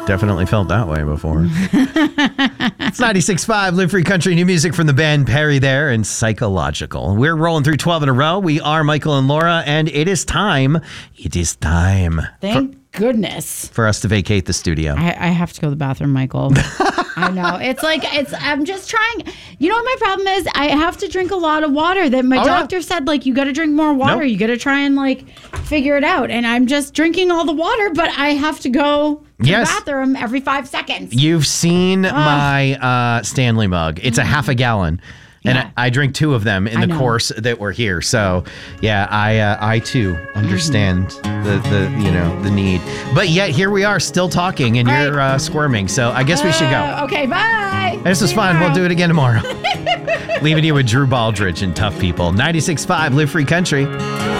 definitely felt that way before. It's 96.5 Live Free Country, new music from the band Perry there, and Psychological. We're rolling through 12 in a row. We are Michael and Laura, and it is time. Thank goodness. For us to vacate the studio. I have to go to the bathroom, Michael. I know. I'm just trying. You know what my problem is? I have to drink a lot of water. That my doctor said, you got to drink more water. Nope. You got to try and, figure it out. And I'm just drinking all the water, but I have to go to the bathroom every 5 seconds. You've seen my Stanley mug. It's a half a gallon. And I drink 2 of them in the course that we're here. So, yeah, I too understand the need. But yet here we are still talking and you're squirming. So I guess we should go. Okay, bye. This was fun. We'll do it again tomorrow. Leaving you with Drew Baldridge and Tough People. 96.5 Live Free Country.